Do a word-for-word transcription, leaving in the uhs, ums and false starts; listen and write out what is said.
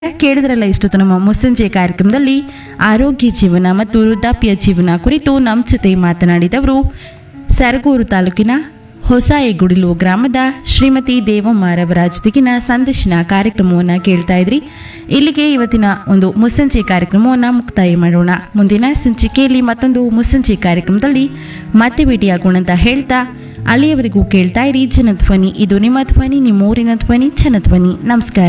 ಕೇಳಿದ್ರಲ್ಲ ಇಷ್ಟೊತ್ತು ನಮ್ಮ ಮುಸ್ಸಂಜೆ ಕಾರ್ಯಕ್ರಮದಲ್ಲಿ ಆರೋಗ್ಯ ಜೀವನ ಮತ್ತು ವೃದ್ಧಾಪ್ಯ ಜೀವನ ಕುರಿತು ನಮ್ಮ ಜೊತೆ ಮಾತನಾಡಿದವರು ಸರಗೂರು ತಾಲೂಕಿನ ಹೊಸಯಗುಡಿಲು ಗ್ರಾಮದ ಶ್ರೀಮತಿ ದೇವಮ್ಮರವರ ಜೊತೆಗಿನ ಸಂದರ್ಶನ ಕಾರ್ಯಕ್ರಮವನ್ನು ಕೇಳ್ತಾ ಇದ್ರಿ. ಇಲ್ಲಿಗೆ ಇವತ್ತಿನ ಒಂದು ಮುಸ್ಸಂಜೆ ಕಾರ್ಯಕ್ರಮವನ್ನು ಮುಕ್ತಾಯ ಮಾಡೋಣ. ಮುಂದಿನ ಸಂಚಿಕೆಯಲ್ಲಿ ಮತ್ತೊಂದು ಮುಸ್ಸಂಜೆ ಕಾರ್ಯಕ್ರಮದಲ್ಲಿ ಮತ್ತೆ ಭೇಟಿಯಾಗೋಣ ಅಂತ ಹೇಳ್ತಾ ಅಲ್ಲಿಯವರೆಗೂ ಕೇಳ್ತಾ ಇರಿ ಜನಧ್ವನಿ. ಇದು ನಿಮ್ಮ ಧ್ವನಿ, ನಿಮ್ಮ ಊರಿನ ಧ್ವನಿ, ಜನಧ್ವನಿ. ನಮಸ್ಕಾರ.